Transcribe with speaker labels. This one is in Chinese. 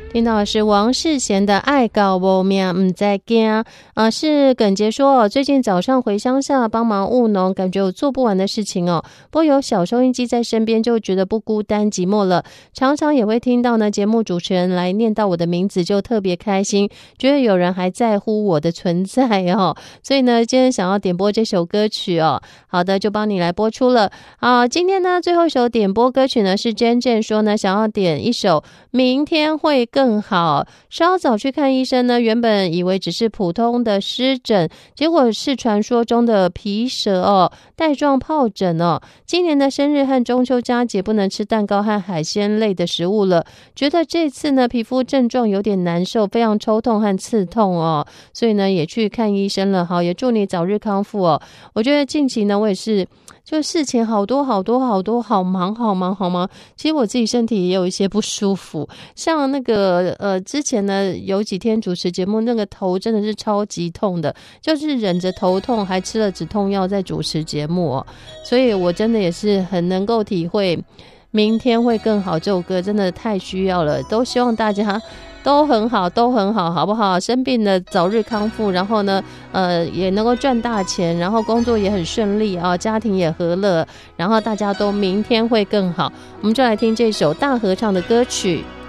Speaker 1: 听到的是王世贤的爱搞无命不在惊是耿杰说最近早上回乡下帮忙务农，感觉有做不完的事情哦。不过有小收音机在身边，就觉得不孤单寂寞了。常常也会听到呢节目主持人来念到我的名字，就特别开心，觉得有人还在乎我的存在哦。所以呢，今天想要点播这首歌曲哦。好的，就帮你来播出了。今天呢最后一首点播歌曲呢是 Jen 说呢想要点一首明天会更好。稍早去看医生呢，原本以为只是普通的湿疹，结果是传说中的皮蛇哦，带状疱疹哦。今年的生日和中秋佳节不能吃蛋糕和海鲜类的食物了，觉得这次呢皮肤症状有点难受，非常抽痛和刺痛哦，所以呢也去看医生了。好，也祝你早日康复哦。我觉得近期呢我也是就事情好多，好忙。其实我自己身体也有一些不舒服，像那个之前呢有几天主持节目，那个头真的是超级痛的，就是忍着头痛还吃了止痛药在主持节目哦。所以我真的也是很能够体会明天会更好这首歌真的太需要了，都希望大家都很好，好不好？生病的早日康复，然后呢也能够赚大钱，然后工作也很顺利啊，家庭也和乐，然后大家都明天会更好。我们就来听这首大合唱的歌曲